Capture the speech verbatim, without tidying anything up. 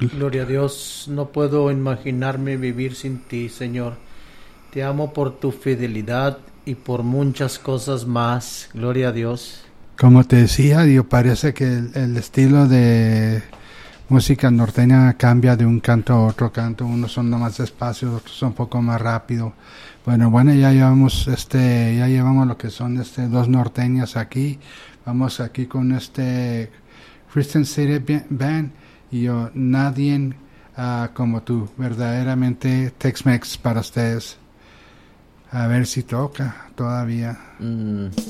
Gloria a Dios, no puedo imaginarme vivir sin ti, Señor. Te amo por tu fidelidad y por muchas cosas más. Gloria a Dios. Como te decía, yo parece que el, el estilo de música norteña cambia de un canto a otro canto. Unos son más despacios, otros son un poco más rápido. Bueno, bueno, ya llevamos este, ya llevamos lo que son este dos norteñas aquí. Vamos aquí con este Christian City Band y yo, nadie uh, como tú, verdaderamente Tex-Mex para ustedes. A ver si toca todavía. Mm.